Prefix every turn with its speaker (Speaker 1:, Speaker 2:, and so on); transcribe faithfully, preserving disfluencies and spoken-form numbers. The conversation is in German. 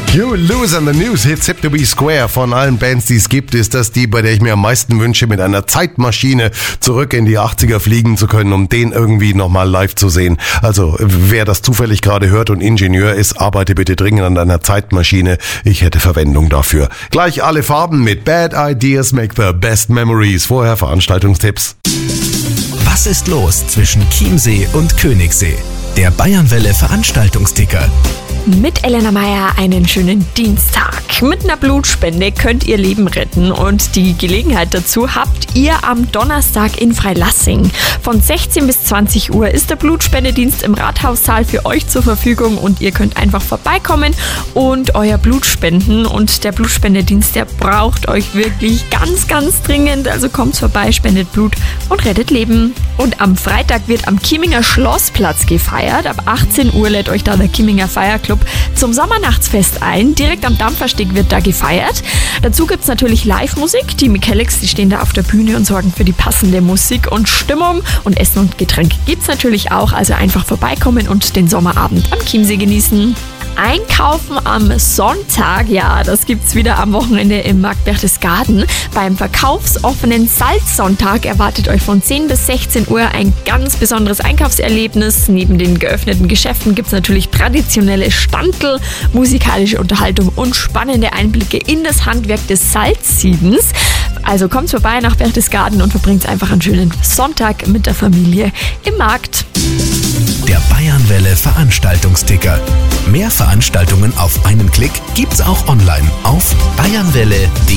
Speaker 1: You Lose on the News Hits Hip to be Square. Von allen Bands, die es gibt, ist das die, bei der ich mir am meisten wünsche, mit einer Zeitmaschine zurück in die achtziger fliegen zu können, um den irgendwie nochmal live zu sehen. Also wer das zufällig gerade hört und Ingenieur ist, arbeite bitte dringend an deiner Zeitmaschine. Ich hätte Verwendung dafür. Gleich alle Farben mit Bad Ideas Make the Best Memories. Vorher Veranstaltungstipps.
Speaker 2: Was ist los zwischen Chiemsee und Königssee? Der Bayernwelle Veranstaltungsticker.
Speaker 3: Mit Elena Meyer einen schönen Dienstag. Mit einer Blutspende könnt ihr Leben retten und die Gelegenheit dazu habt ihr am Donnerstag in Freilassing. Von sechzehn bis zwanzig Uhr ist der Blutspendedienst im Rathaussaal für euch zur Verfügung und ihr könnt einfach vorbeikommen und euer Blut spenden. Und der Blutspendedienst, der braucht euch wirklich ganz, ganz dringend. Also kommt vorbei, spendet Blut und rettet Leben. Und am Freitag wird am Chieminger Schlossplatz gefeiert. Ab achtzehn Uhr lädt euch da der Chieminger Feierclub zum Sommernachtsfest ein. Direkt am Dampfersteg wird da gefeiert. Dazu gibt es natürlich Live-Musik. Die Mechanics, die stehen da auf der Bühne und sorgen für die passende Musik und Stimmung. Und Essen und Getränke gibt es natürlich auch. Also einfach vorbeikommen und den Sommerabend am Chiemsee genießen. Einkaufen am Sonntag, ja, das gibt's wieder am Wochenende im Markt Berchtesgaden. Beim verkaufsoffenen Salzsonntag erwartet euch von zehn bis sechzehn Uhr ein ganz besonderes Einkaufserlebnis. Neben den geöffneten Geschäften gibt's natürlich traditionelle Standl, musikalische Unterhaltung und spannende Einblicke in das Handwerk des Salzsiedens. Also kommt vorbei nach Berchtesgaden und verbringt einfach einen schönen Sonntag mit der Familie im Markt.
Speaker 2: Der Bayernwelle Veranstaltungsticker. Mehr Veranstaltungen auf einen Klick gibt's auch online auf bayernwelle punkt de.